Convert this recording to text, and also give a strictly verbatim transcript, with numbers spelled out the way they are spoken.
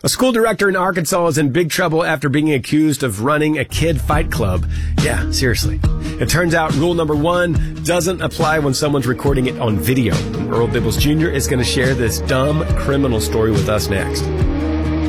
A school director in Arkansas is in big trouble after being accused of running a kid fight club. Yeah, seriously. It turns out rule number one doesn't apply when someone's recording it on video. Earl Bibbles Junior is going to share this dumb criminal story with us next.